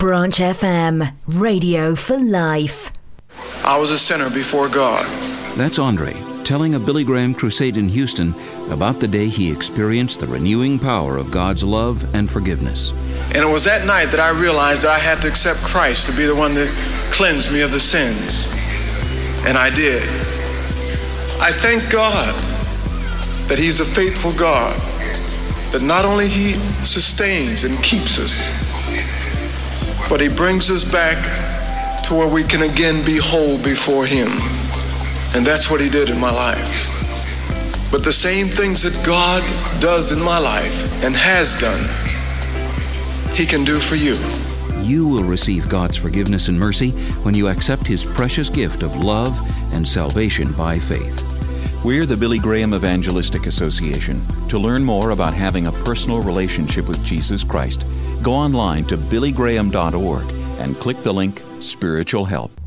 Branch FM, radio for life. I was a sinner before God. That's Andre telling a Billy Graham crusade in Houston about the day he experienced the renewing power of God's love and forgiveness. And it was that night that I realized that I had to accept Christ to be the one that cleansed me of the sins. And I did. I thank God that He's a faithful God, that not only He sustains and keeps us, but He brings us back to where we can again be whole before Him. And that's what He did in my life. But the same things that God does in my life and has done, He can do for you. You will receive God's forgiveness and mercy when you accept His precious gift of love and salvation by faith. We're the Billy Graham Evangelistic Association. To learn more about having a personal relationship with Jesus Christ, go online to billygraham.org and click the link Spiritual Help.